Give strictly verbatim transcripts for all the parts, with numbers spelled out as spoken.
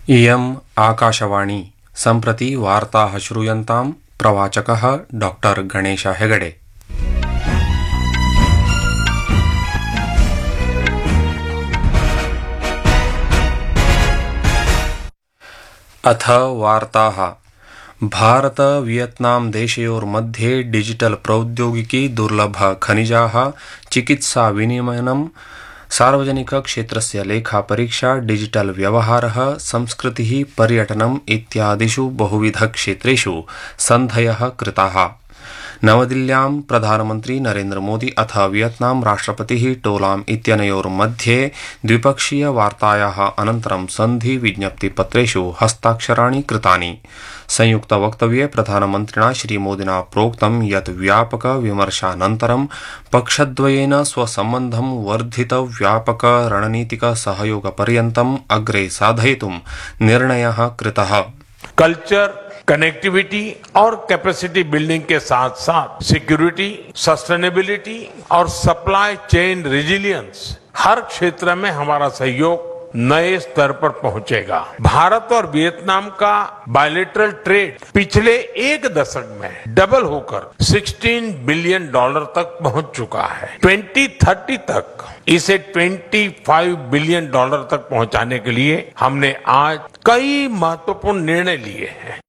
इयम् आकाशवाणी सम्प्रति वार्ताः श्रूयन्ताम् प्रवाचकः डॉक्टर गणेश हेगडे। अथ वार्ताः। भारत वियतनाम देशयोर्मध्ये डिजिटल प्रौद्योगिकी दुर्लभ खनिजाः चिकित्सा विनिमयनं सार्वजनिक क्षेत्रस्य लेखा परीक्षा डिजिटल व्यवहारः संस्कृतिः पर्यटनम् इत्यादिषु बहुविध क्षेत्रेषु सन्धयः कृताः। नवदिल्ल्यां प्रधानमन्त्री नरेन्द्र मोदी अथ वियतनाम राष्ट्रपतिः टोलाम इत्यनयोर्मध्ये द्विपक्षीय वार्तायाः अनन्तरं सन्धि विज्ञप्तिपत्रेषु हस्ताक्षराणि कृतानि। संयुक्त वक्तव्ये प्रधानमन्त्रिणा श्रीमोदिना प्रोक्तं यत् व्यापक विमर्शानन्तरं पक्षद्वयेन स्वसम्बन्धं वर्धित व्यापक रणनीतिक सहयोगपर्यन्तम् अग्रे साधयितुं निर्णयः कृतः। कल्चर, कनेक्टिविटी और कैपेसिटी बिल्डिंग के साथ साथ सिक्योरिटी, सस्टेनेबिलिटी और सप्लाई चेन रेजिलियंस हर क्षेत्र में हमारा सहयोग नए स्तर पर पहुंचेगा। भारत और वियतनाम का बायलैटरल ट्रेड पिछले एक दशक में डबल होकर सोलह बिलियन डॉलर तक पहुंच चुका है। दो हज़ार तीस तक इसे पच्चीस बिलियन डॉलर तक पहुंचाने के लिए हमने आज कई महत्वपूर्ण निर्णय लिए हैं।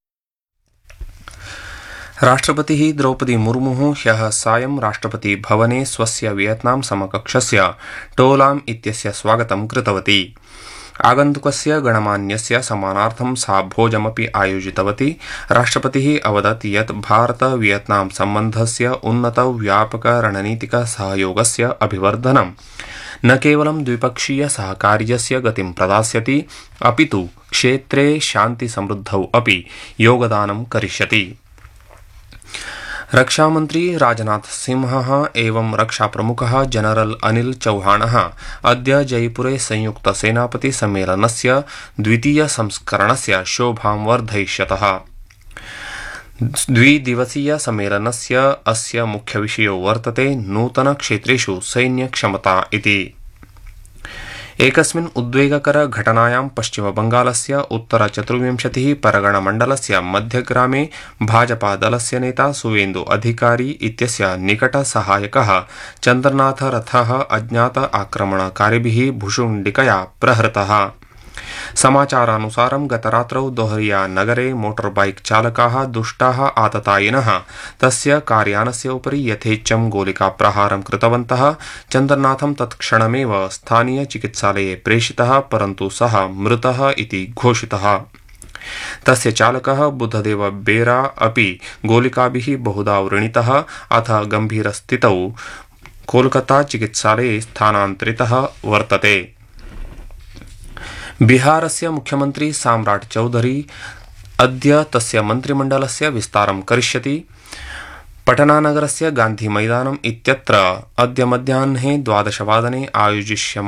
राष्ट्रपतिः द्रौपदी मुर्मुः ह्यः सायं राष्ट्रपति भवने स्वस्य वियतनाम समकक्षस्य टोलाम इत्यस्य स्वागतं कृतवती। आगन्तुकस्य गणमान्यस्य सम्मानार्थं सा भोजमपि आयोजितवती। राष्ट्रपतिः अवदत् यत् भारत वियतनाम सम्बन्धस्य उन्नत व्यापक रणनीतिक सहयोगस्य अभिवर्धनं न केवलं द्विपक्षीय सहकार्यस्य गतिं प्रदास्यति अपितु क्षेत्रे शान्ति समृद्धौ अपि योगदानं करिष्यति। रक्षामन्त्री राजनाथ सिंहः एवं रक्षाप्रमुखः जनरल अनिल चौहानः अद्य जयपुरे संयुक्त सेनापति सम्मेलनस्य द्वितीय संस्करणस्य शोभां वर्धयिष्यतः। द्विदिवसीय सम्मेलनस्य अस्य मुख्यविषयो वर्तते नूतन क्षेत्रेषु सैन्यक्षमता इति। एकस्मिन् उद्वेगकर घटनायां पश्चिमबंगालस्य उत्तरचतुर्विंशतिः परगणमण्डलस्य मध्यग्रामे भाजपादलस्य नेता सुवेन्दु अधिकारी इत्यस्य निकटसहायकः चन्द्रनाथ रथः अज्ञात आक्रमणकारिभिः भुशुण्डिकया प्रहृतः। समाचारानुसारं गतरात्रौ दोहरिया नगरे मोटरबाइक चालकाः दुष्टाः आततायिनः तस्य कार्यानस्य उपरि यथेच्छं गोलिकाप्रहारं कृतवन्तः। चन्द्रनाथं तत्क्षणमेव स्थानीय चिकित्सालये प्रेषितः, परन्तु सः मृतः इति घोषितः। तस्य चालकः बुद्धदेव बेरा अपि गोलिकाभिः बहुधा व्रणितः अथ गम्भीरस्थितौ कोलकाता चिकित्सालये स्थानान्तरितः वर्तते। बिहारस्य मुख्यमन्त्री साम्राट चौधरी अद्य तस्य मन्त्रिमण्डलस्य विस्तारं करिष्यति। पटनानगरस्य गान्धी मैदानम् इत्यत्र अद्य मध्याह्ने द्वादशवादने आयोजिष्यमाणे